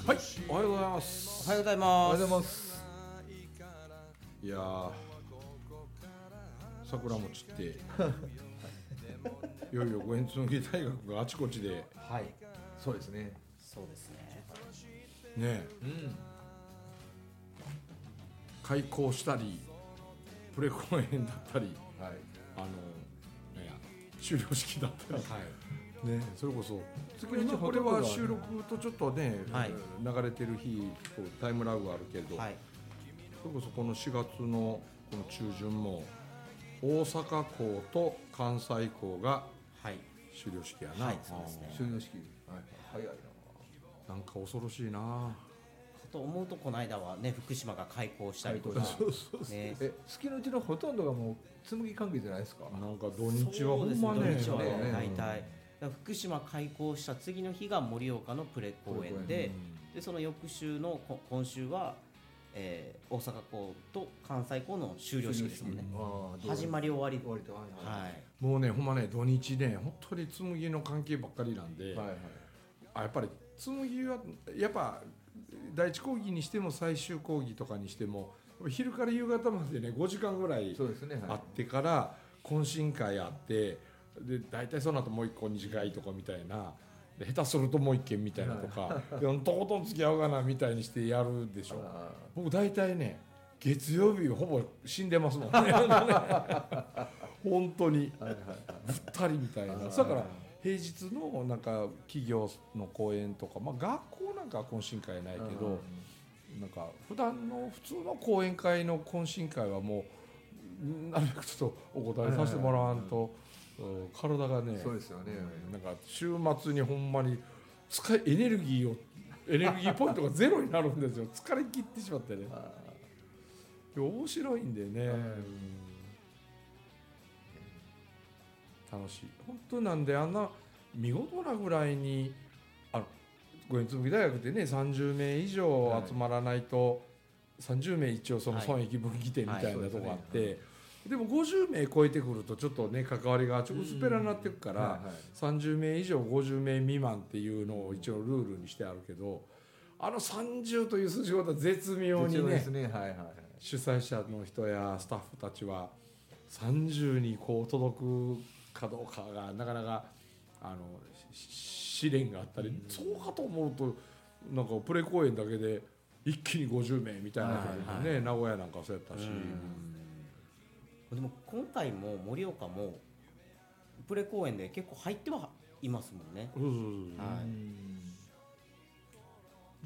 はい、おはようございます。 おはようございおます。 はようございます。 いやー、桜餅っていよいよ五円紬大学があちこちではい、 そうですね。 そうですね。 ね開校したりプレ公演だったりはい。 ね終了式だったり、 はい。 ね、それこそ月のうちこれほとんどがは収録とちょっとね、 はい流れてる日とタイムラグがあるけど、 はい。 それこそこの4月のこの中旬も大阪校と関西校がはい。 終了式やな、 はいそうですね終了式。はい。早いな。 なんか恐ろしいな。 と思うとこの間はね福島が開校したりとか開校そうね。 月のうちのほとんどがもう紬関係じゃないですか。 なんか土日はほんまそうねですね土日はね大体、だから福島開校した次の日が盛岡のプレ公演で、その翌週の今週は、大阪校と関西校の終了式ですもんね。始まり終わり終わりと。はいはい。 もうねほんまね土日ね本当に紬の関係ばっかりなんで、 はいはい。 やっぱり紬はやっぱ第一講義にしても最終講義とかにしても昼から夕方までね5時間ぐらいそうですね。 あってから懇親会あってで大体その後もう一個二次会とかみたいなで下手するともう一軒みたいなとかでとことん付き合うかなみたいにしてやるでしょ。僕大体ね月曜日ほぼ死んでますもんね本当にはいはい。 ぶったりみたいな。だから平日のなんか企業の講演とか、学校なんかは懇親会ないけど、なんか普段の普通の講演会の懇親会はもうなるべくちょっとお答えさせてもらわんと、体がねそうですよね。 なんか週末にほんまにエネルギーポイントがゼロになるんですよ。疲れ切ってしまってね。面白いんでね、楽しい本当なんであんな見事なぐらいに五円紬大学ってね30名以上集まらないと、30名一応その損益分岐点みたいなとこあって、でも50名超えてくるとちょっとね関わりが薄っぺらになってくから、30名以上50名未満っていうのを一応ルールにしてあるけど、30という数字は絶妙にね主催者の人やスタッフたちは30にこう届くかどうかがなかなか試練があったり、そうかと思うとなんかプレ公演だけで一気に50名みたいな感じでね、名古屋なんかそうやったし、 でも今回も盛岡もプレ公演で結構入ってはいますもんね。はい、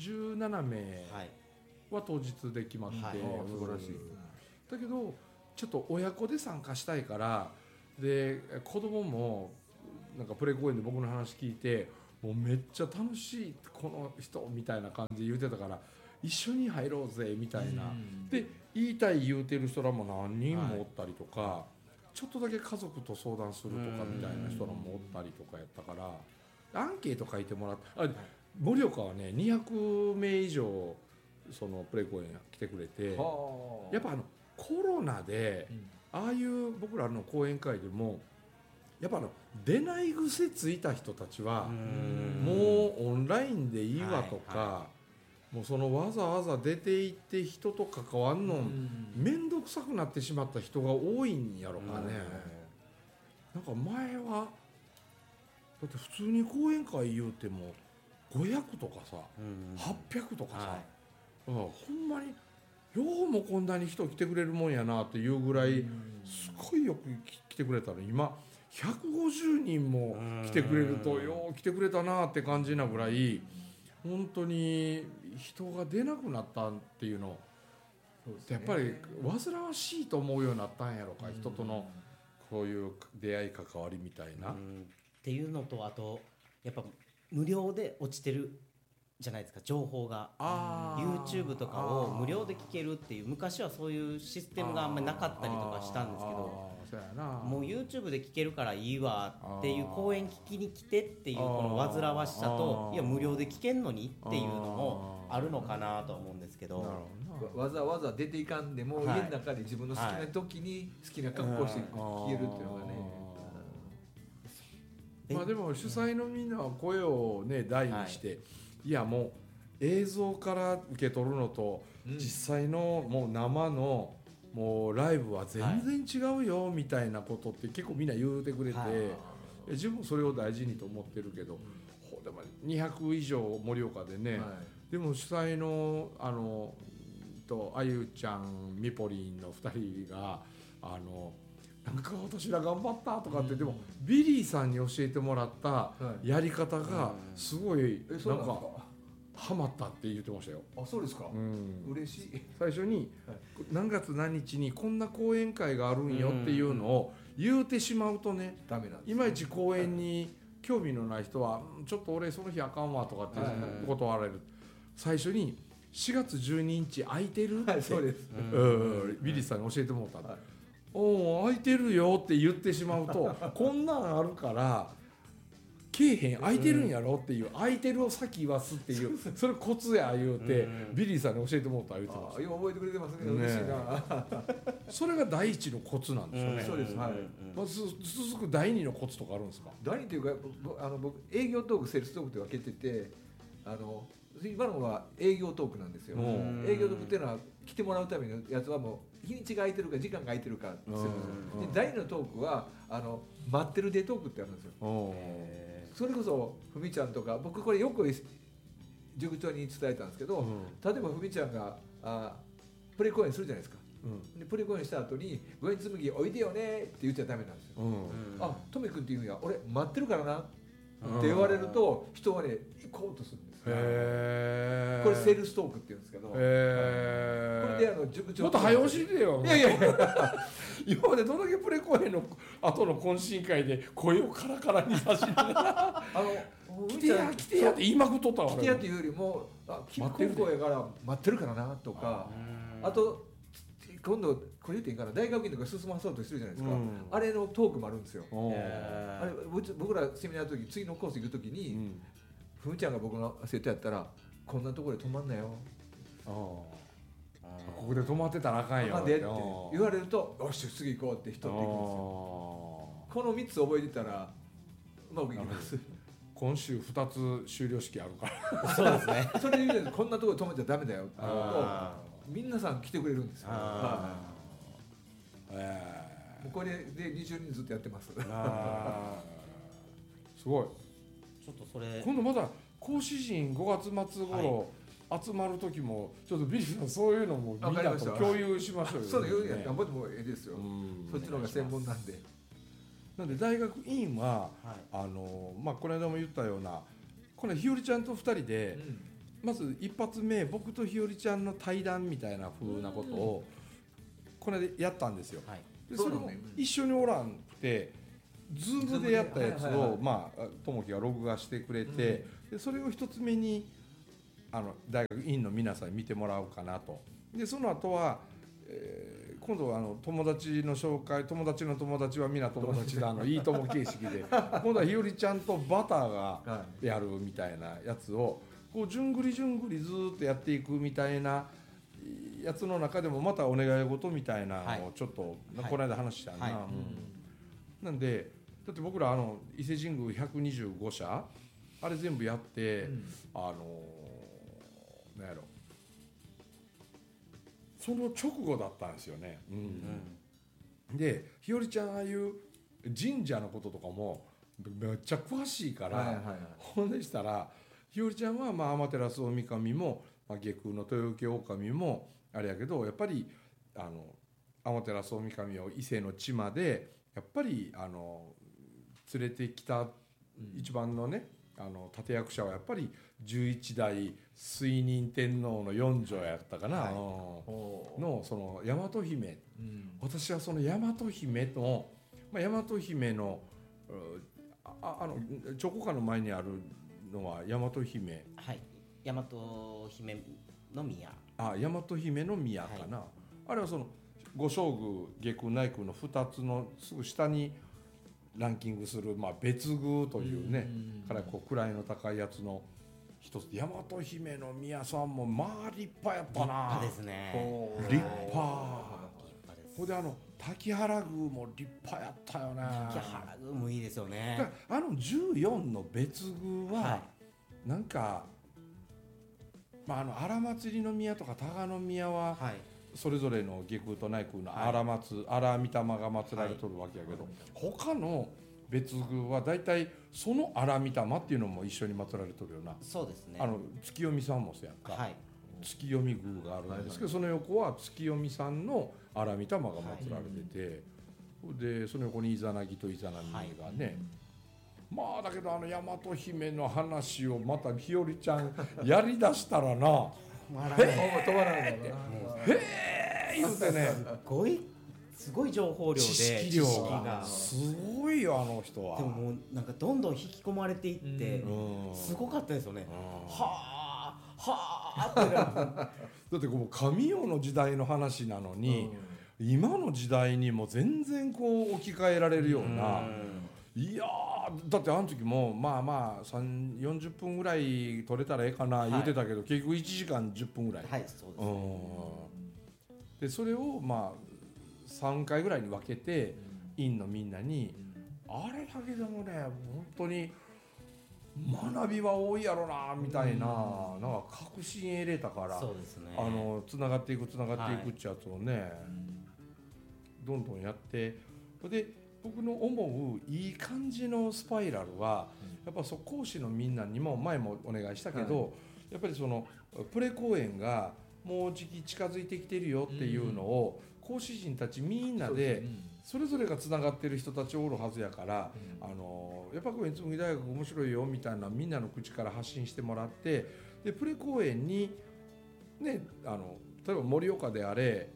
17名は当日で決まって、 はい素晴らしい。 だけどちょっと親子で参加したいからで子供もなんかプレ公演で僕の話聞いてもうめっちゃ楽しいこの人みたいな感じで言ってたから一緒に入ろうぜみたいな、で言いたい言うてる人らも何人もおったりとか、ちょっとだけ家族と相談するとかみたいな人らもおったりとかやったからアンケート書いてもらって盛岡はね200名以上そのプレ公演来てくれて、やっぱコロナで、ああいう僕らの講演会でもやっぱ出ない癖ついた人たちはもうオンラインでいいわとか、もうそのわざわざ出て行って人と関わんの面倒くさくなってしまった人が多いんやろかね。なんか前はだって普通に講演会言うても500とかさ、800とかさ、ほんまにようもこんなに人来てくれるもんやなっていうぐらいすごいよく来てくれたの。今150人も来てくれるとよう来てくれたなって感じなぐらい本当に人が出なくなったっていうのやっぱり煩わしいと思うようになったんやろか、人とのこういう出会い関わりみたいなっていうのと、あとやっぱ無料で落ちてるじゃないですか、情報が。 YouTube とかを無料で聞けるっていう、昔はそういうシステムがあんまりなかったりとかしたんですけど、 そうやな、 もう YouTube で聞けるからいいわっていう、講演聞きに来てっていうこの煩わしさと、いや無料で聞けんのにっていうのもあるのかなとは思うんですけど、 わざわざ出ていかんでも、家の中で自分の好きな時に好きな格好して聞けるっていうのがね。 でも主催のみんなは声をね大にして、いやもう映像から受け取るのと、実際のもう生のもうライブは全然違うよみたいなことって結構みんな言うてくれて、自分もそれを大事にと思ってるけど、でも200以上盛岡でね、でも主催のあゆちゃんみぽりんの2人がなんか私ら頑張ったとかって、でもビリーさんに教えてもらったやり方がすごいなんかハマったって言ってましたよ。 あ、そうですか。嬉しい。 最初に何月何日にこんな講演会があるんよっていうのを言うてしまうとね、 ダメなんです。 いまいち講演に興味のない人はちょっと俺その日あかんわとかって断られる。最初に4月12日空いてるって、 そうです。 ビリーさんに教えてもらった。おお空いてるよって言ってしまうとこんなんあるからけえへん、空いてるんやろっていう、空いてるを先言わすっていう、それコツや言うて、ビリーさんに教えてもらった言うてました。 今覚えてくれてますね。嬉しいな。 それが第一のコツなんですよね。 そうです。はい。 まず続く第二のコツとかあるんですか？ 第二というか、僕営業トーク、セールストークって分けてて、今のは営業トークなんですよ。営業トークっていうのは来てもらうためのやつはもう日にちが空いてるか時間が空いてるかですよ。で第二のトークは待ってるデートークってあるんですよ。それこそふみちゃんとか、僕これよく塾長に伝えたんですけど、例えばふみちゃんがプレ公演するじゃないですか。でプレ公演した後に「ご縁紬おいでよね」って言っちゃダメなんですよ。あ、とめくんって言うんや、俺待ってるからなって言われると人はね行こうとするんですよ。これセールストークって言うんですけど、これで塾長もっと早押しでよ。 いやいやいや今までどれだけプレ公演の後の懇親会で声をカラカラにさしながら来てや来てやって言いまくっとったわ。 来てやっていうよりも待ってる声やから待ってるからなとか、あと今度これ言っていいかな、大学院とか進まそうとしてるじゃないですか。あれのトークもあるんですよ。あれ僕らセミナーの時、次のコース行く時にふみちゃんが僕の生徒やったらこんなところで泊まんなよ、 ここで泊まってたらあかんよって言われるとよし次行こうって人って行くんですよ。この3つ覚えてたらうまくいきます。 今週2つ終了式あるからそうですね。 それで言うとこんなところで泊まっちゃダメだよって皆さん来てくれるんですよ。これで20人ずっとやってます。 すごい。 ちょっとそれ今度まだ講師陣5月末頃集まる時もちょっとビリーさんそういうのもみんなと共有しましょうよ。 そういうや頑張ってもいいですよ。そっちの方が専門なんで。 なんで大学院はまあこの間も言ったようなこのひよりちゃんと2人でまず一発目僕とひよりちゃんの対談みたいな風なことをこの間やったんですよ。でそれも一緒におらんくてズームでやったやつをまあ友樹が録画してくれて、でそれを一つ目に大学院の皆さんに見てもらおうかなと。でその後は、今度は友達の紹介、友達の友達は皆友達だいいとも形式で今度はひよりちゃんとバターがやるみたいなやつをこうじゅんぐりじゅんぐりずっとやっていくみたいなやつの中でもまたお願い事みたいなのをちょっと、この間話したんだ、なんでだって僕ら伊勢神宮125社あれ全部やって、なんやろその直後だったんですよね。でひよりちゃんああいう神社のこととかもめっちゃ詳しいから、ほんでしたらひよりちゃんは天照大神も、下空の豊受大もあれやけど、やっぱり天照大神を伊勢の地までやっぱり連れてきた一番のね立役者はやっぱり11代水仁天皇の四女やったかな、のその大和姫、私はその大和姫の、大和姫の長古家の前にあるのは大和姫、 大和姫の宮、 大和姫の宮かな、あれはその五正宮下空内宮の2つのすぐ下にランキングする、別宮というね、からこう位の高いやつの一つ、大和姫の宮さんも立派やったな。 立派ですね。 立派。ほんで滝原宮も立派やったよね。 滝原宮もいいですよね。 14の別宮は、なんか荒祭の宮とか高野宮ははいそれぞれの下空と内空のはい荒御霊が祀られとるわけやけど、他の別宮はだいたいその荒御霊っていうのも一緒に祀られとるよな。 そうですね。 月読さんもそうやんか、 はい月読宮があるんですけど、その横は月読さんの荒御霊が祀られてて、でその横にイザナギとイザナミがね、まあだけど大和姫の話をまた日和ちゃんやりだしたらな止まらないだろうな。 言うてねすごい情報量で知識量がすごいよあの人は。 でももうなんかどんどん引き込まれていってすごかったですよね。はあってだってこう神代の時代の話なのに、今の時代にも全然こう置き換えられるような、いやだってあの時もまあ40分ぐらい取れたらええかな言うてたけど、結局1時間10分ぐらい、 はいそうですね。 でそれを3回ぐらいに分けて院のみんなに、あれだけでもね本当に学びは多いやろなみたいな、なんか確信得れたから、 そうですね。 つながっていくってやつをね、どんどんやって、で僕の思ういい感じのスパイラルは、やっぱ講師のみんなにも前もお願いしたけど、やっぱりそのプレ公演がもうじき近づいてきてるよっていうのを、講師陣たちみんなでそれぞれがつながってる人たちおるはずやから、やっぱり紬大学面白いよみたいなみんなの口から発信してもらって、でプレ公演にね、例えば盛岡であれ、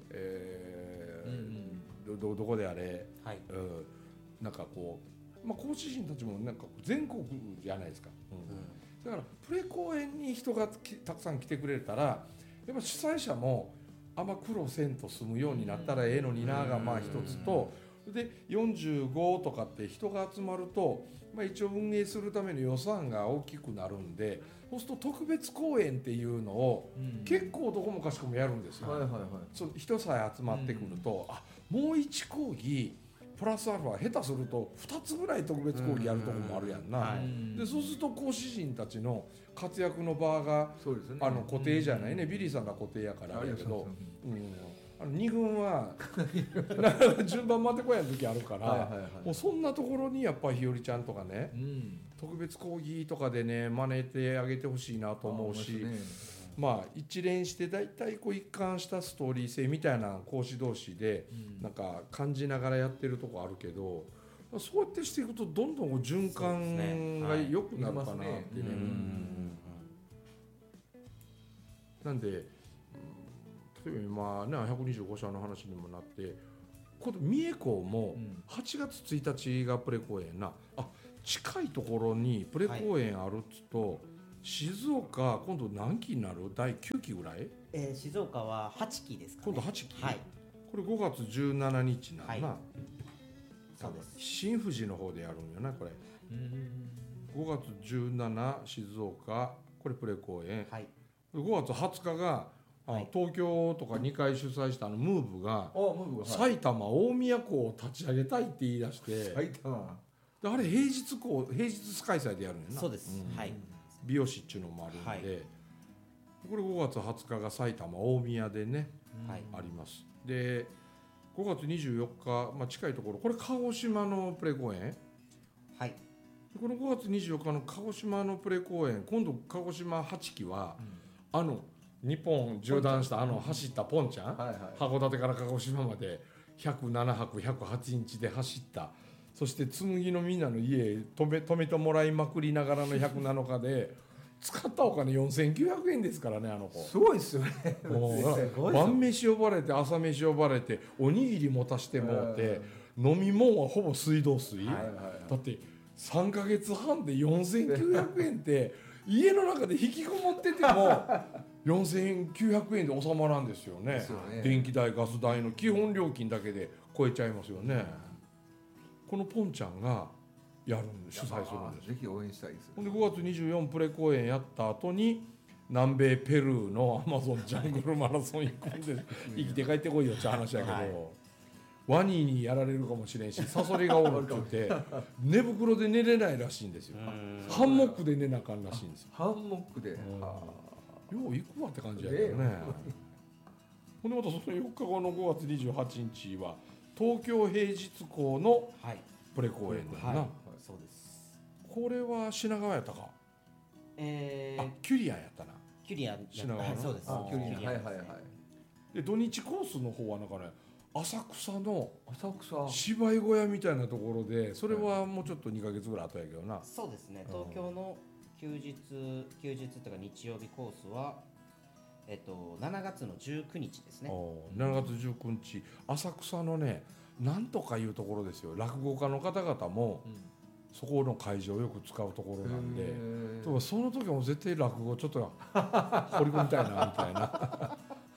どこであれ、 はいなんかこう、講師陣たちもなんか全国じゃないですか、だからプレ公演に人がたくさん来てくれたら、やっぱ主催者もあんま苦労せんと済むようになったらええのになが一つと、で45とかって人が集まると、一応運営するための予算が大きくなるんで、そうすると特別公演っていうのを結構どこもかしこもやるんですよ。そう人さえ集まってくると、もう1講義プラスアルファ下手すると2つぐらい特別講義やるとこもあるやんな。でそうすると講師陣たちの活躍の場が固定じゃないね、ビリーさんが固定やからあれやけど、2軍は順番待ってこやん時あるから、もうそんなところにやっぱり日和ちゃんとかね、特別講義とかでね真似てあげてほしいなと思うし、一連してだいたい一貫したストーリー性みたいな講師同士でなんか感じながらやってるとこあるけど、そうやってしていくとどんどん循環が良くなるかなってね。なんで例えば今ね125社の話にもなって、今度三重校も8月1日がプレ公演な、近いところにプレ公演あるっつと、静岡今度何期になる？第9期ぐらい？ 静岡は8期ですかね。 今度8期？ はい。 これ5月17日なのな。 そうです。 新富士の方でやるんよなこれ。5月17静岡これプレ公演。 はい。 5月20日が東京とか2回主催したムーブが埼玉大宮校を立ち上げたいって言い出して、あれ平日開催でやるんやな。 そうです。はい。 美容師っていうのもあるんで、これ5月20日が埼玉大宮でね、あります。で5月24日、近いところこれ鹿児島のプレ公演、 はい、 この5月24日の鹿児島のプレ公演、今度鹿児島8期は、日本縦断した走ったポンちゃん、函館から鹿児島まで107泊108日で走った、そして紬のみんなの家止めてもらいまくりながらの107日で使ったお金4900円ですからね、あの子すごいですよね。 晩飯呼ばれて朝飯呼ばれておにぎり持たしてもうて、飲み物はほぼ水道水、だって3ヶ月半で4900円って家の中で引きこもってても4900円で収まらんですよね。電気代ガス代の基本料金だけで超えちゃいますよね。このポンちゃんがやる主催するんです。 ぜひ応援したいです。 ほんで5月24プレ公演やった後に南米ペルーのアマゾンジャングルマラソン行くんで生きて帰ってこいよって話やけど、ワニにやられるかもしれんしサソリがおるって言って寝袋で寝れないらしいんですよ。ハンモックで寝なあかんらしいんですよ。 ハンモックで、 よう行くわって感じやけどね。ほんでまたその4日後の5月28日は東京平日港のはいプレ公演だよな、 はいそうです。 これは品川やったか、あキュリアンやったな。 キュリアン品川のはいそうです。 あ距離キュリアンはいはいはい。 で土日コースの方はなんかね浅草の浅草。 芝居小屋みたいなところで、それはもうちょっと2ヶ月ぐらい後やけどな。 そうですね。東京の休日というか日曜日コースは7月の19日ですね。 7月19日浅草のねなんとかいうところですよ。落語家の方々もそこの会場をよく使うところなんで、でもその時はもう絶対落語ちょっと掘り込みたいなみたいな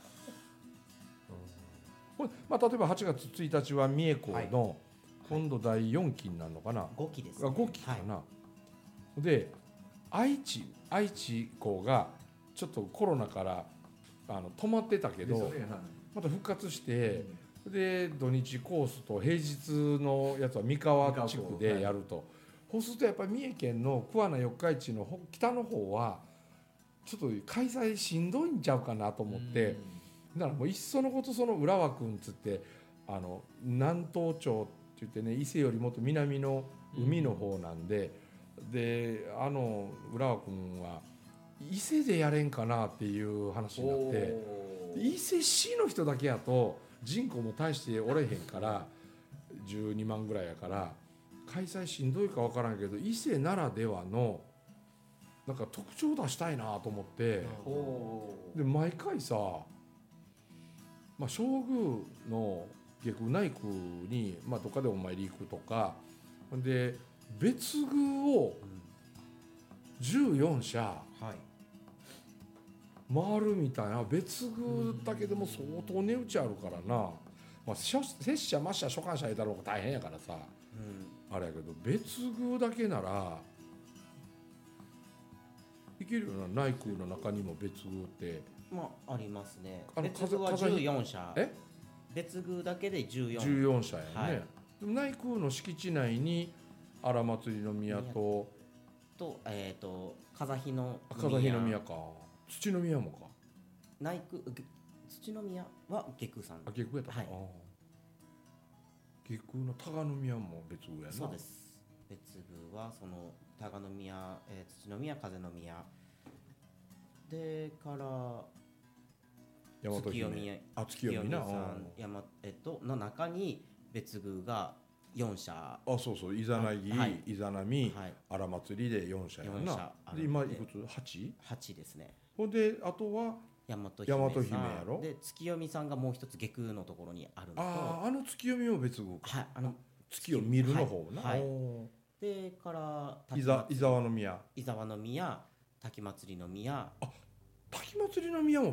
まあ、例えば8月1日は三重港の今度第4期になるのかな、 5期ですね。 5期かな、で愛知港がちょっとコロナから止まってたけど、また復活して、で土日コースと平日のやつは三河地区でやると、そうするとやっぱり三重県の桑名四日市の北の方はちょっと開催しんどいんちゃうかなと思って、だからもういっそのことその浦和くんつって南東町って言ってね、伊勢よりもっと南の海の方なんで、で浦和くんは伊勢でやれんかなっていう話になって、伊勢市の人だけやと人口も大しておれへんから12万ぐらいやから開催しんどいか分からんけど、伊勢ならではのなんか特徴出したいなと思って、で毎回さ、まあ、正宮の下宮内宮に、まあ、どっかでお参り行くとかで別宮を14社はい回るみたいな、別宮だけでも相当値打ちあるからな、まあ、拙者末者所管者いたろうが大変やからさ、あれやけど別宮だけならいけるよな。内宮の中にも別宮ってまあありますね。 あの別宮は風 14社。 え別宮だけで14。 14社やね、 はいでも内宮の敷地内に荒祭の宮とと風日の風日の宮か土の宮もか、 内宮土の宮は下宮さん。 あ下宮やったか、 はい下宮の多賀の宮も別宮やな。 そうです。別宮はその多賀の宮、土の宮、風の宮でから大和月読姫宮月読みな、 さんの中に別宮が4社。 あそうそう、イザナギ、 はいイザナミ、 はい荒祭りで4社や 4 な社あるでんで今いくつ 8？ 8ですね。 ほんであとは大和大和姫さん姫やろで月読さんがもう一つ下宮のところにあるのと、 月読みも別宮か、 はい月を見るの方な、 はいおでから伊沢の宮、 伊沢の宮、滝祭りの宮、 滝祭りの宮も